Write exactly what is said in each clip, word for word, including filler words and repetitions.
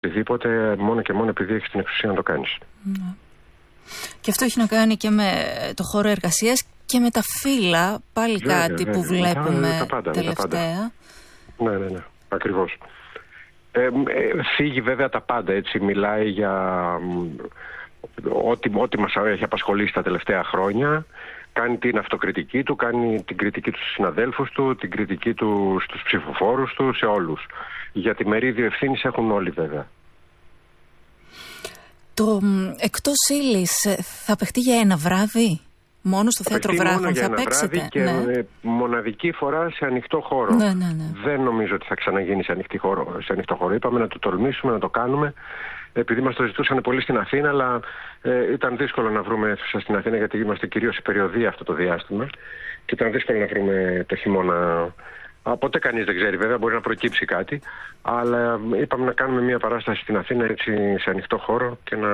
οτιδήποτε, μόνο και μόνο επειδή έχεις την εξουσία να το κάνεις. Ναι. Και αυτό έχει να κάνει και με το χώρο εργασίας και με τα φύλλα, πάλι βέβαια, κάτι βέβαια, που βλέπουμε τα πάντα, τελευταία. Ναι, ναι, ναι, ακριβώς. Ε, ε, φύγει βέβαια τα πάντα, έτσι, μιλάει για ό,τι, ό,τι μας έχει απασχολήσει τα τελευταία χρόνια. Κάνει την αυτοκριτική του, κάνει την κριτική του στους συναδέλφους του, την κριτική του στους ψηφοφόρους του, σε όλους. Για τη μερίδιο ευθύνης έχουν όλοι βέβαια. Το εκτός ύλης θα παιχτεί για ένα βράδυ, μόνο στο θέατρο Βράχων θα παίξετε? Και ναι. μοναδική φορά σε ανοιχτό χώρο. Ναι, ναι, ναι. Δεν νομίζω ότι θα ξαναγίνει σε ανοιχτό χώρο. Σε ανοιχτό χώρο. Είπαμε να το τολμήσουμε, να το κάνουμε. Επειδή μας το ζητούσαν πολύ στην Αθήνα, αλλά ε, ήταν δύσκολο να βρούμε αίθουσα στην Αθήνα, γιατί είμαστε κυρίως σε περιοδία αυτό το διάστημα. Και ήταν δύσκολο να βρούμε το χειμώνα. Ποτέ κανείς δεν ξέρει, βέβαια, μπορεί να προκύψει κάτι. Αλλά είπαμε να κάνουμε μια παράσταση στην Αθήνα, έτσι, σε ανοιχτό χώρο και να.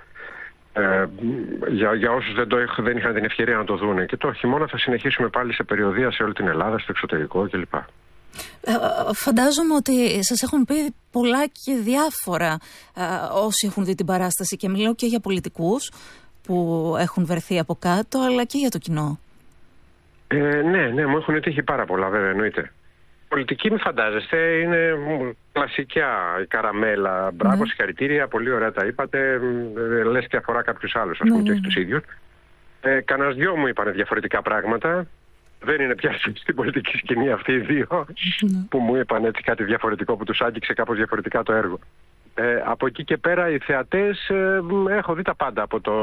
Ε, για, για όσους δεν, το, δεν είχαν την ευκαιρία να το δούνε. Και το χειμώνα θα συνεχίσουμε πάλι σε περιοδία σε όλη την Ελλάδα, στο εξωτερικό κλπ. Ε, φαντάζομαι ότι σας έχουν πει πολλά και διάφορα ε, όσοι έχουν δει την παράσταση, και μιλάω και για πολιτικούς που έχουν βρεθεί από κάτω, αλλά και για το κοινό. Ε, ναι, ναι, μου έχουν τύχει πάρα πολλά, βέβαια, εννοείται. Πολιτική, μη φαντάζεστε, είναι κλασικά η καραμέλα. Μπράβο, ναι. Συγχαρητήρια, πολύ ωραία τα είπατε. Λες και αφορά κάποιους άλλους, ας πούμε, ναι, και όχι τους ίδιους. Ε, Κανένας δυο μου είπανε διαφορετικά πράγματα. Δεν είναι πια στην πολιτική σκηνή αυτοί οι δύο, ναι, που μου είπαν έτσι κάτι διαφορετικό, που τους άγγιξε κάπως διαφορετικά το έργο. Ε, από εκεί και πέρα οι θεατές, ε, έχω δει τα πάντα. Από το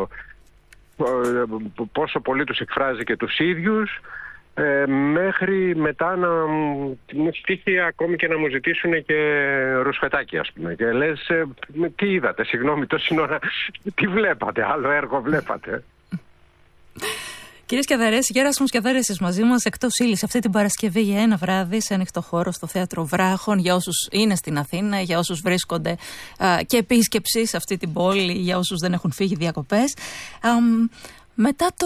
ε, πόσο πολύ τους εκφράζει και τους ίδιους, ε, μέχρι μετά να μου στήχει ακόμη και να μου ζητήσουν και ρουσφετάκι, ας πούμε. Και λες, ε, τι είδατε, συγγνώμη, τόση ώρα, τι βλέπατε, άλλο έργο βλέπατε. Κύριε Σκιαδαρέση, Γέρασμος Σκιαδαρέσης μαζί μας, εκτός ύλης, αυτή την Παρασκευή για ένα βράδυ σε ανοιχτό χώρο στο θέατρο Βράχων, για όσους είναι στην Αθήνα, για όσους βρίσκονται α, και επίσκεψη σε αυτή την πόλη, για όσους δεν έχουν φύγει διακοπές. Α, μετά το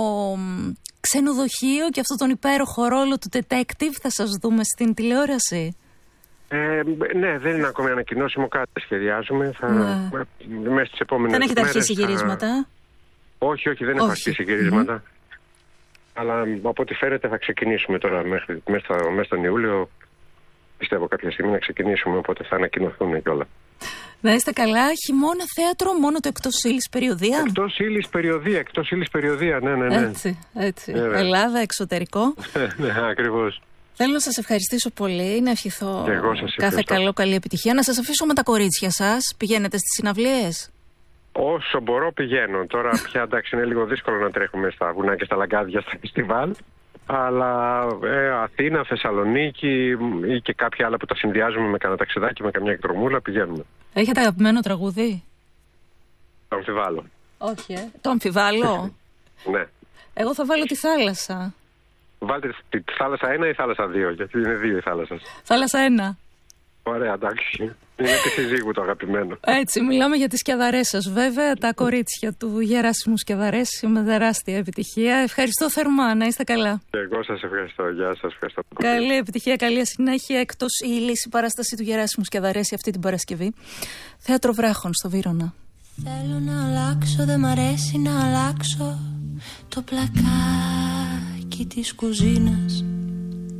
ξενοδοχείο και αυτόν τον υπέροχο ρόλο του detective θα σας δούμε στην τηλεόραση. Ε, ναι, δεν είναι ακόμη ανακοινώσιμο, κάτι σχεδιάζουμε. Θα, ναι. Μέσα στις επόμενες δεν έχετε μέρες, αρχίσει θα... γυρίσματα? Όχι, όχι, δεν έχω αρχίσει γυρίσματα. Mm-hmm. Αλλά από ό,τι φαίνεται θα ξεκινήσουμε τώρα μέχρι, μέσα, μέσα στον Ιούλιο. Πιστεύω κάποια στιγμή να ξεκινήσουμε, οπότε θα ανακοινωθούν και όλα. Να είστε καλά. Χειμώνα θέατρο, μόνο το εκτός ύλης περιοδία. Εκτός ύλης περιοδία, εκτός ύλης περιοδία, ναι, ναι, ναι. Έτσι, έτσι. Ε, Ελλάδα, εξωτερικό. Ναι, ακριβώς. Θέλω να σας ευχαριστήσω πολύ, να ευχηθώ κάθε ευχαριστώ. καλό, καλή επιτυχία. Να σας αφήσω με τα κορίτσια σας. Πηγαίνετε στις συναυλίες? Όσο μπορώ πηγαίνω. Τώρα πια εντάξει είναι λίγο δύσκολο να τρέχουμε στα βουνά και στα λαγκάδια στα φεστιβάλ. Αλλά ε, Αθήνα, Θεσσαλονίκη ή και κάποια άλλα που τα συνδυάζουμε με κανένα ταξιδάκι, με καμιά εκδρομούλα, πηγαίνουμε. Έχετε αγαπημένο τραγούδι? Το αμφιβάλλω. Όχι, ε. Το αμφιβάλλω. Ναι. Εγώ θα βάλω τη θάλασσα. Βάλτε τη, τη θάλασσα ένα ή θάλασσα δύο, γιατί είναι δύο η θάλασσα. Θάλασσα ένα. Ωραία, εντάξει. Είναι τη συζύγου το αγαπημένο. Έτσι, μιλάμε για τις Σκιαδαρέσας. Βέβαια, τα κορίτσια του Γεράσιμου Σκιαδαρέση με τεράστια επιτυχία. Ευχαριστώ θερμά, να είστε καλά. Και εγώ σας ευχαριστώ. Γεια σας, ευχαριστώ. Καλή επιτυχία, καλή συνέχεια. Εκτός ύλης, η παράσταση του Γεράσιμου Σκιαδαρέση αυτή την Παρασκευή. Θέατρο Βράχων στο Βύρωνα. Θέλω να αλλάξω, δεν μ' αρέσει να αλλάξω το πλακάκι της κουζίνας.